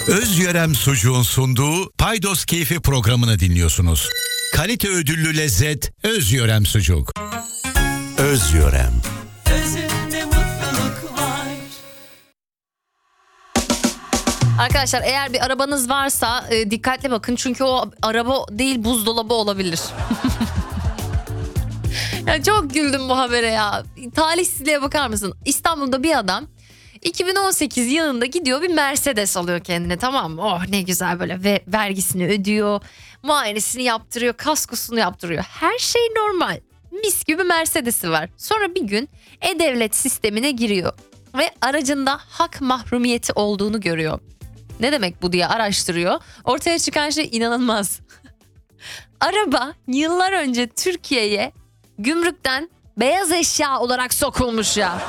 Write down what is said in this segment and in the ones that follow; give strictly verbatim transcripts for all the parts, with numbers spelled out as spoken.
Özyörem Sucuğun sunduğu Paydos Keyfi programını dinliyorsunuz. Kalite ödüllü lezzet Özyörem Sucuk. Özyörem. Özünde mutluluk var. Arkadaşlar eğer bir arabanız varsa e, dikkatli bakın. Çünkü o araba değil buzdolabı olabilir. Ya çok güldüm bu habere ya. Talihsizliğe bakar mısın? İstanbul'da bir adam iki bin on sekiz yılında gidiyor bir Mercedes alıyor kendine, tamam mı? Oh ne güzel, böyle ve vergisini ödüyor, muayenesini yaptırıyor, kaskosunu yaptırıyor. Her şey normal. Mis gibi Mercedes'i var. Sonra bir gün E-Devlet sistemine giriyor ve aracında hak mahrumiyeti olduğunu görüyor. Ne demek bu diye araştırıyor. Ortaya çıkan şey inanılmaz. Araba yıllar önce Türkiye'ye gümrükten beyaz eşya olarak sokulmuş ya.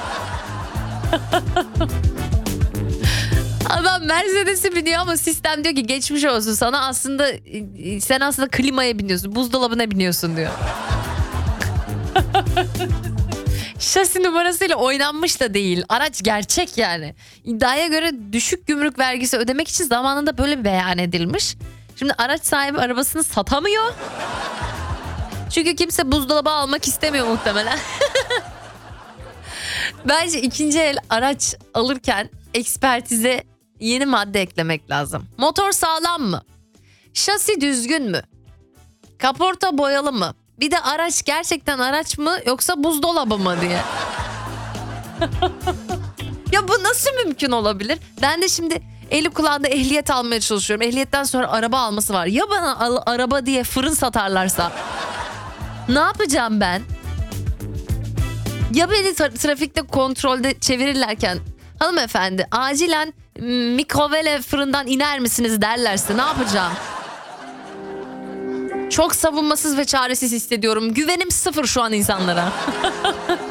Adam Mercedes'i biniyor ama sistem diyor ki geçmiş olsun sana, aslında sen aslında klimaya biniyorsun, buzdolabına biniyorsun diyor. Şasi numarasıyla oynanmış da değil. Araç gerçek yani. İddiaya göre düşük gümrük vergisi ödemek için zamanında böyle beyan edilmiş. Şimdi araç sahibi arabasını satamıyor. Çünkü kimse buzdolabı almak istemiyor muhtemelen. Bence ikinci el araç alırken ekspertize yeni madde eklemek lazım. Motor sağlam mı? Şasi düzgün mü? Kaporta boyalı mı? Bir de araç gerçekten araç mı yoksa buzdolabı mı diye. Ya bu nasıl mümkün olabilir? Ben de şimdi eli kulağında ehliyet almaya çalışıyorum. Ehliyetten sonra araba alması var. Ya bana al, araba diye fırın satarlarsa? Ne yapacağım ben? Ya beni tra- trafikte kontrolde çevirirlerken hanımefendi acilen mikrovele fırından iner misiniz derlerse ne yapacağım? Çok savunmasız ve çaresiz hissediyorum. Güvenim sıfır şu an insanlara.